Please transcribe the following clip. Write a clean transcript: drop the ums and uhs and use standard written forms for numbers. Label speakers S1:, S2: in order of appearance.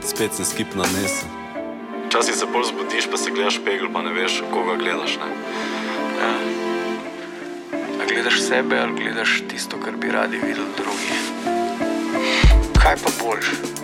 S1: spet sem skip na mesu.
S2: Včasih se bolj zbudiš, pa se gledaš špegel, pa ne veš, koga gledaš, ne?
S3: Ja. A gledaš sebe ali gledaš tisto, kar bi radi videli drugi? Kaj pa boljš?